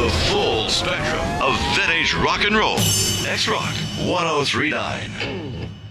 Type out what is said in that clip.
The full spectrum of vintage rock and roll. X-Rock 1039.